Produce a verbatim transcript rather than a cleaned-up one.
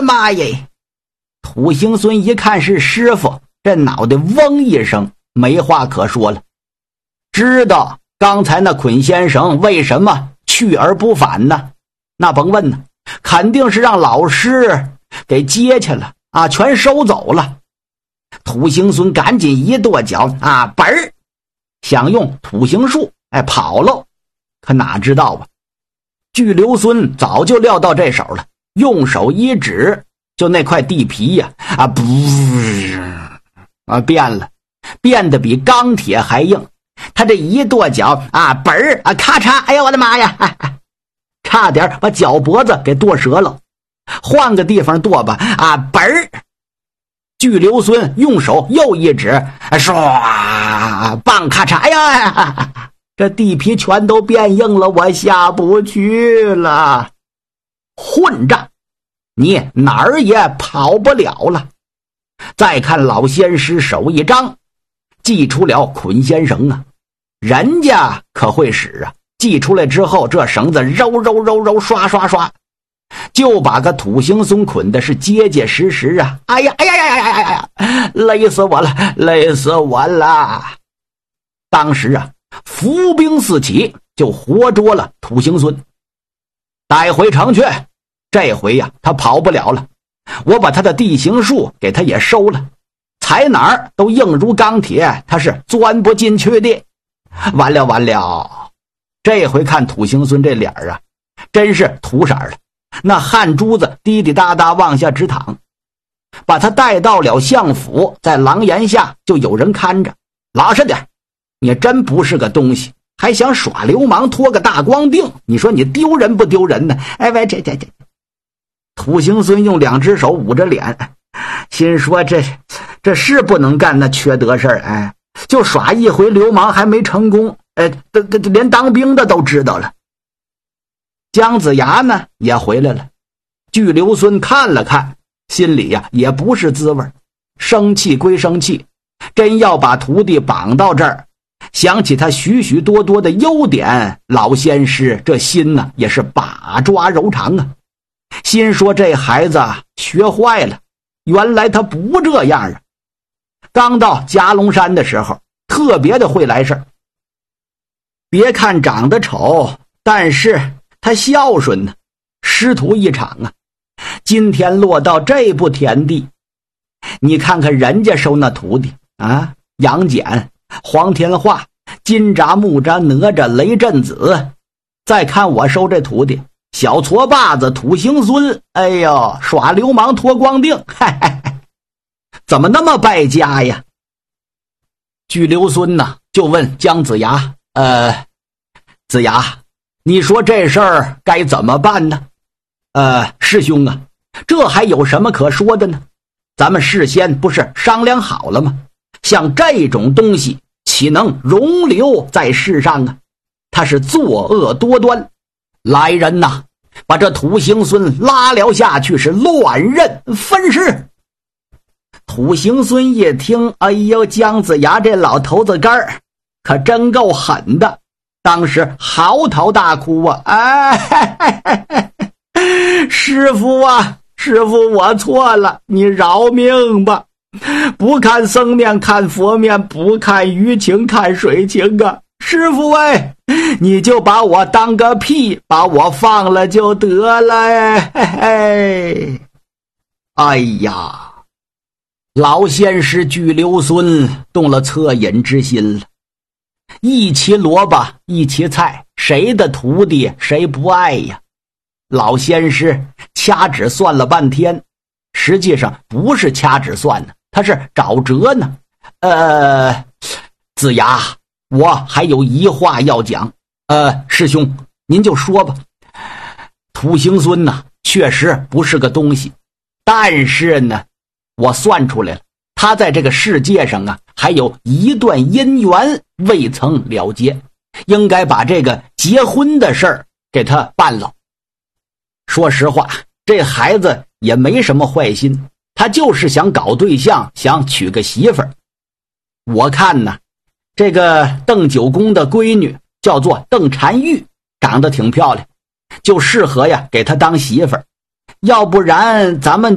妈耶！土行孙一看是师傅，这脑袋嗡一声，没话可说了。知道刚才那捆仙绳为什么去而不返呢？那甭问呢，肯定是让老师给接去了啊，全收走了。土行孙赶紧一跺脚啊，本儿想用土行术哎跑喽，可哪知道啊，巨留孙早就料到这手了，用手一指，就那块地皮呀啊不啊变了，变得比钢铁还硬。他这一跺脚啊，本儿啊咔嚓，哎呀我的妈呀，啊啊差点把脚脖子给剁折了。换个地方剁吧啊，本儿！巨留孙用手又一指，唰，棒咔嚓，哎呀，这地皮全都变硬了，我下不去了。混账，你哪儿也跑不了了。再看老仙师手一张，祭出了捆仙绳啊，人家可会使啊！祭出来之后，这绳子揉揉揉揉，刷刷刷，就把个土行孙捆的是结结实实啊！哎呀哎呀呀呀呀呀！累死我了，累死我了！当时啊，伏兵四起，就活捉了土行孙，带回城去。这回呀、啊，他跑不了了，我把他的地形术给他也收了，踩哪儿都硬如钢铁，他是钻不进去的。完了完了！这回看土行孙这脸啊，真是土色了，那汗珠子滴滴答答往下直淌。把他带到了相府，在廊檐下就有人看着，老实点，你真不是个东西，还想耍流氓拖个大光腚，你说你丢人不丢人呢？哎喂，这这这！土行孙用两只手捂着脸，心说这这是不能干那缺德事儿，哎，就耍一回流氓还没成功。哎，这这连当兵的都知道了。姜子牙呢也回来了，巨留孙看了看，心里呀、啊、也不是滋味，生气归生气，真要把徒弟绑到这儿，想起他许许多多的优点，老仙师这心呢也是把抓揉长啊。心说这孩子学坏了，原来他不这样啊。刚到夹龙山的时候，特别的会来事儿。别看长得丑，但是他孝顺呢，师徒一场啊。今天落到这步田地，你看看人家收那徒弟啊，杨戬、黄天化、金吒、木吒、哪吒、雷震子，再看我收这徒弟小矬把子土行孙，哎呦，耍流氓脱光腚，嗨嗨嗨，怎么那么败家呀？巨留孙呢就问姜子牙，呃，子牙，你说这事儿该怎么办呢？呃，师兄啊，这还有什么可说的呢？咱们事先不是商量好了吗？像这种东西岂能容留在世上啊？他是作恶多端。来人呐，把这土行孙拉了下去，是乱刃分尸。土行孙一听，哎呦，姜子牙这老头子干儿可真够狠的，当时嚎啕大哭啊！哎，嘿嘿嘿嘿，师傅啊，师傅我错了，你饶命吧！不看僧面看佛面，不看鱼情看水情啊！师傅哎，你就把我当个屁，把我放了就得了哎！嘿嘿，哎呀！老仙师巨留孙动了恻隐之心了，一齐萝卜一齐菜，谁的徒弟谁不爱呀？老仙师掐指算了半天，实际上不是掐指算呢，他是找辙呢。呃，子牙，我还有一话要讲。呃，师兄您就说吧。土行孙呢确实不是个东西，但是呢我算出来了，他在这个世界上啊，还有一段姻缘未曾了结，应该把这个结婚的事儿给他办了。说实话，这孩子也没什么坏心，他就是想搞对象，想娶个媳妇儿。我看呢，这个邓九公的闺女叫做邓婵玉，长得挺漂亮，就适合呀给他当媳妇儿。要不然咱们